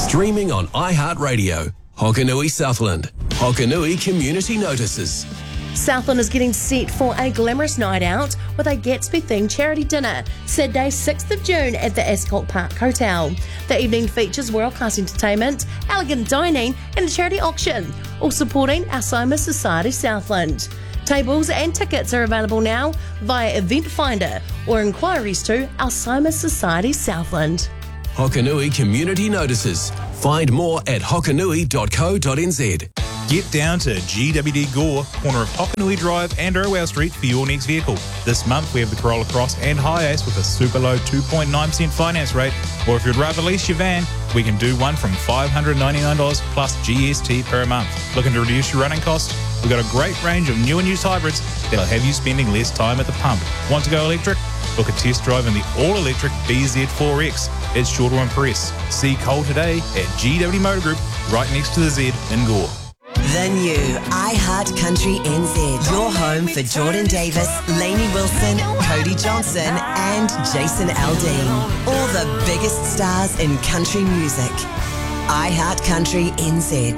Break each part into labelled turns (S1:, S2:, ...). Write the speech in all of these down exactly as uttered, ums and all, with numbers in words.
S1: Streaming on iHeartRadio. Hokanui Southland. Hokanui Community Notices.
S2: Southland is getting set for a glamorous night out with a Gatsby-themed charity dinner, Saturday sixth of June at the Ascot Park Hotel. The evening features world-class entertainment, elegant dining and a charity auction, all supporting Alzheimer's Society Southland. Tables and tickets are available now via Event Finder or inquiries to Alzheimer's Society Southland.
S1: Hokanui Community Notices. Find more at hokanui dot co dot n z.
S3: Get down to G W D Gore, corner of Hokanui Drive and Irwell Street for your next vehicle. This month we have the Corolla Cross and Hiace with a super low two point nine percent finance rate. Or if you'd rather lease your van, we can do one from five hundred ninety-nine dollars plus G S T per month. Looking to reduce your running costs? We've got a great range of new and used hybrids that'll have you spending less time at the pump. Want to go electric? Book a test drive in the all-electric B Z four X. It's sure to impress. See Cole today at G W Motor Group, right next to the Z in Gore.
S4: The new iHeart Country N Z. Your home for Jordan Davis, Lainey Wilson, Cody Johnson and Jason Aldean. All the biggest stars in country music. iHeart Country N Z.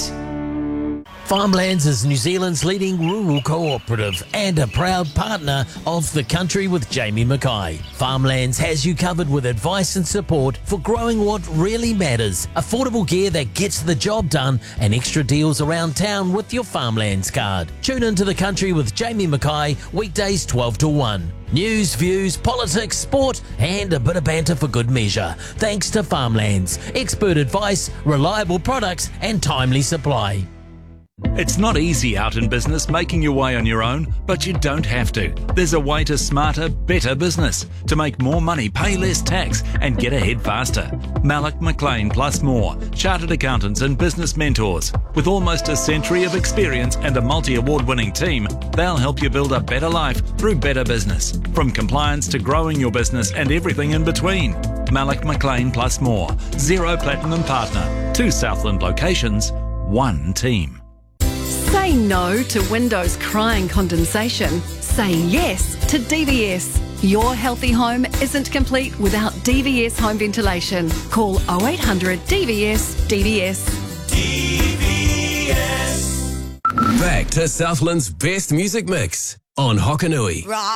S5: Farmlands is New Zealand's leading rural cooperative and a proud partner of the country with Jamie Mackay. Farmlands has you covered with advice and support for growing what really matters, affordable gear that gets the job done and extra deals around town with your Farmlands card. Tune into the country with Jamie Mackay weekdays twelve to one. News, views, politics, sport and a bit of banter for good measure. Thanks to Farmlands. Expert advice, reliable products and timely supply.
S6: It's not easy out in business making your way on your own, but you don't have to. There's a way to smarter, better business, to make more money, pay less tax and get ahead faster. Malloch McLean plus more, chartered accountants and business mentors. With almost a century of experience and a multi-award winning team, they'll help you build a better life through better business. From compliance to growing your business and everything in between. Malloch McLean plus more, Zero Platinum Partner, two Southland locations, one team.
S7: Say no to windows crying condensation. Say yes to D V S. Your healthy home isn't complete without D V S home ventilation. Call oh eight hundred D V S D V S.
S1: D V S. Back to Southland's best music mix on Hokanui.